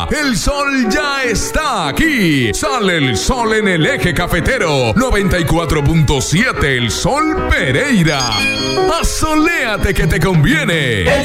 El sol ya está aquí. Sale el sol en el eje cafetero. 94.7 El Sol Pereira. Asoléate que te conviene.